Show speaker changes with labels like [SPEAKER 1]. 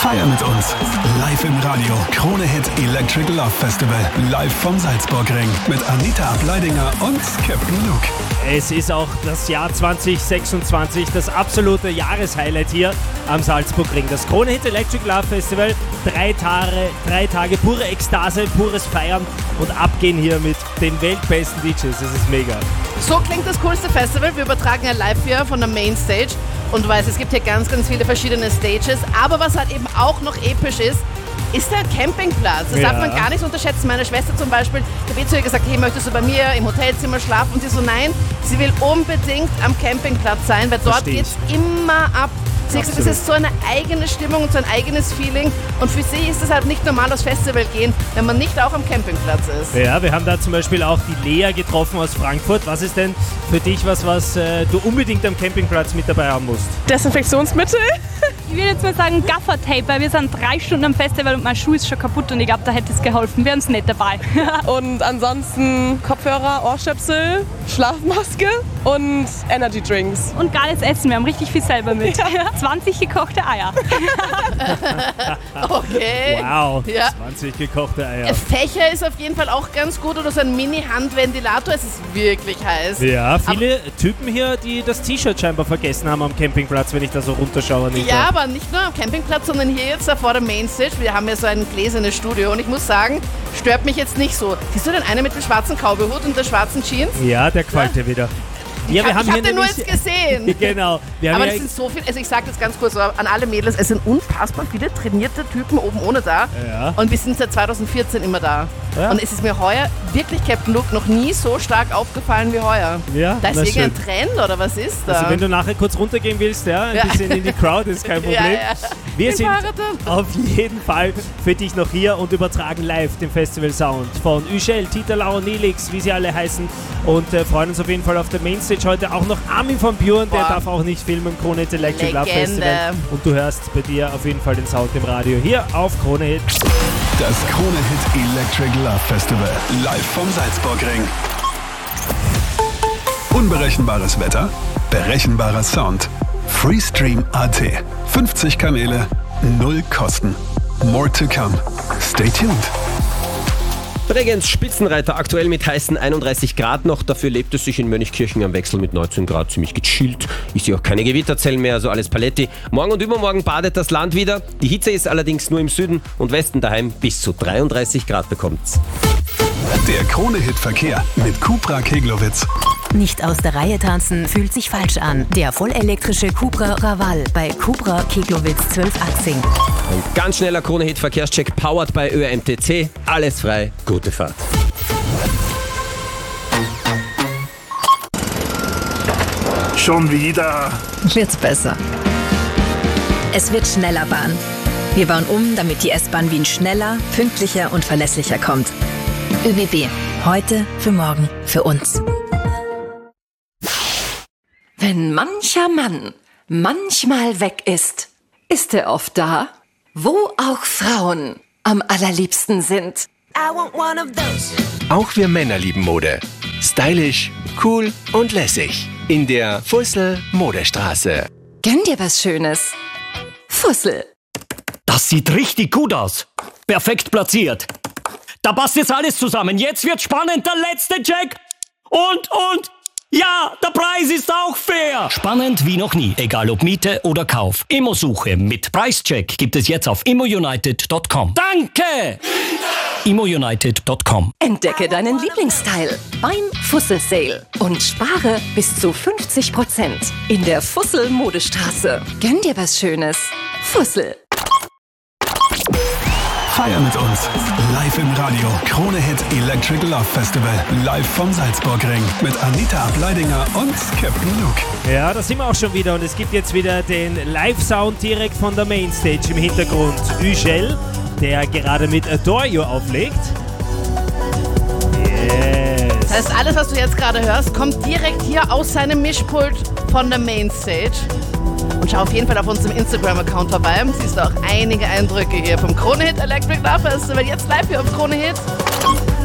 [SPEAKER 1] Feier mit uns. Live im Radio. Krone Hit Electric Love Festival. Live vom Salzburgring. Mit Anita Ableidinger und Captain Luke.
[SPEAKER 2] Es ist auch das Jahr 2026, das absolute Jahreshighlight hier am Salzburgring. Das Krone Hit Electric Love Festival. 3 Tage pure Ekstase, pures Feiern und Abgehen hier mit den weltbesten DJs. Das ist mega.
[SPEAKER 3] So klingt das coolste Festival. Wir übertragen ja live hier von der Mainstage. Und du weißt, es gibt hier ganz, ganz viele verschiedene Stages. Aber was halt eben auch noch episch ist der Campingplatz. Das darf man gar nicht unterschätzen. Meine Schwester zum Beispiel, ich habe zu ihr gesagt, hey, möchtest du bei mir im Hotelzimmer schlafen? Und sie so, nein, sie will unbedingt am Campingplatz sein, weil dort geht es immer ab. Sie hat gesagt, das ist so eine eigene Stimmung und so ein eigenes Feeling. Und für sie ist es halt nicht normal aufs Festival gehen, wenn man nicht auch am Campingplatz ist.
[SPEAKER 2] Ja, wir haben da zum Beispiel auch die Lea getroffen aus Frankfurt. Was ist denn für dich was du unbedingt am Campingplatz mit dabei haben musst?
[SPEAKER 4] Desinfektionsmittel.
[SPEAKER 5] Ich würde jetzt mal sagen Gaffertape, weil wir sind 3 Stunden am Festival und mein Schuh ist schon kaputt und ich glaube, da hätte es geholfen. Wir haben es nicht dabei.
[SPEAKER 4] Und ansonsten Kopfhörer, Ohrstöpsel, Schlafmaske und Energy Drinks.
[SPEAKER 5] Und geiles Essen, wir haben richtig viel selber mit. 20 gekochte Eier.
[SPEAKER 3] Okay.
[SPEAKER 2] Wow,
[SPEAKER 3] Ja.
[SPEAKER 2] 20 gekochte Eier.
[SPEAKER 3] Fächer ist auf jeden Fall auch ganz gut oder so ein Mini-Handventilator. Es ist wirklich heiß.
[SPEAKER 2] Ja, viele Typen hier, die das T-Shirt scheinbar vergessen haben am Campingplatz, wenn ich da so runterschaue. Anita.
[SPEAKER 3] Ja, aber nicht nur am Campingplatz, sondern hier jetzt vor der Mainstage. Wir haben ja so ein gläsernes Studio und ich muss sagen, stört mich jetzt nicht so. Siehst du den einen mit dem schwarzen Cowboyhut und der schwarzen Jeans?
[SPEAKER 2] Ja, der gefällt dir wieder. Ja,
[SPEAKER 3] ich hab den nur jetzt gesehen.
[SPEAKER 2] Genau.
[SPEAKER 3] Aber das sind so viele, also ich sage das ganz kurz an alle Mädels, es sind unfassbar viele trainierte Typen oben ohne da.
[SPEAKER 2] Ja.
[SPEAKER 3] Und wir sind seit 2014 immer da.
[SPEAKER 2] Ja.
[SPEAKER 3] Und es ist mir heuer wirklich, Captain Luke, noch nie so stark aufgefallen wie heuer.
[SPEAKER 2] Ja,
[SPEAKER 3] Da ist
[SPEAKER 2] na
[SPEAKER 3] irgendein
[SPEAKER 2] schön.
[SPEAKER 3] Trend oder was ist da?
[SPEAKER 2] Also wenn du nachher kurz runtergehen willst, ein bisschen in die Crowd, ist kein Problem.
[SPEAKER 3] Ja.
[SPEAKER 2] Wir
[SPEAKER 3] Ich
[SPEAKER 2] sind
[SPEAKER 3] fahre da.
[SPEAKER 2] auf jeden Fall für dich noch hier und übertragen live den Festival Sound von Üschel, Tita Lau, Nelix, wie sie alle heißen, und freuen uns auf jeden Fall auf der Mainstage heute auch noch Armin von Buren, der darf auch nicht filmen im Krone Hit Electric Love
[SPEAKER 3] Legende.
[SPEAKER 2] Festival, und du hörst bei dir auf jeden Fall den Sound im Radio hier auf Krone Hit.
[SPEAKER 1] Das Krone Hit Electric Love Festival. Live vom Salzburgring. Unberechenbares Wetter, berechenbarer Sound. Freestream.at. 50 Kanäle, 0 Kosten. More to come. Stay tuned.
[SPEAKER 6] Bregenz Spitzenreiter aktuell mit heißen 31 Grad noch, dafür lebt es sich in Mönchkirchen am Wechsel mit 19 Grad ziemlich gechillt. Ich sehe auch keine Gewitterzellen mehr, also alles Paletti. Morgen und übermorgen badet das Land wieder. Die Hitze ist allerdings nur im Süden und Westen daheim, bis zu 33 Grad bekommt's.
[SPEAKER 1] Der Krone Hit Verkehr mit Cupra Keglowitz.
[SPEAKER 7] Nicht aus der Reihe tanzen fühlt sich falsch an. Der vollelektrische Cupra Raval bei Cupra Keglowitz 12-Achsing.
[SPEAKER 6] Ein ganz schneller Krone Hit Verkehrscheck powered bei ÖMTC. Alles frei, gute Fahrt.
[SPEAKER 8] Schon wieder.
[SPEAKER 9] Wird's besser. Es wird schneller Bahn. Wir bauen um, damit die S-Bahn Wien schneller, pünktlicher und verlässlicher kommt. ÖBB. Heute, für morgen, für uns.
[SPEAKER 10] Wenn mancher Mann manchmal weg ist, ist er oft da, wo auch Frauen am allerliebsten sind.
[SPEAKER 11] Auch wir Männer lieben Mode. Stylisch, cool und lässig. In der Fussel Modestraße.
[SPEAKER 10] Gönn dir was Schönes. Fussel.
[SPEAKER 12] Das sieht richtig gut aus. Perfekt platziert. Da passt jetzt alles zusammen. Jetzt wird spannend. Der letzte Check. Und. Ja, der Preis ist auch fair. Spannend wie noch nie. Egal ob Miete oder Kauf. Immosuche mit Preischeck gibt es jetzt auf immounited.com. Danke! immounited.com.
[SPEAKER 10] Entdecke deinen Lieblingsteil beim Fussel Sale und spare bis zu 50% in der Fussel Modestraße. Gönn dir was Schönes. Fussel.
[SPEAKER 1] Feier mit uns. Live im Radio. Krone Hit Electric Love Festival. Live vom Salzburgring. Mit Anita Ableidinger und Captain Luke.
[SPEAKER 2] Ja, da sind wir auch schon wieder und es gibt jetzt wieder den Live-Sound direkt von der Mainstage im Hintergrund. Üschel, der gerade mit Adore You auflegt. Yes.
[SPEAKER 3] Das heißt, alles, was du jetzt gerade hörst, kommt direkt hier aus seinem Mischpult von der Mainstage. Und schau auf jeden Fall auf unserem Instagram-Account vorbei. Siehst du auch einige Eindrücke hier vom Krone Hit Electric Love Festival. Jetzt live hier auf Krone Hit.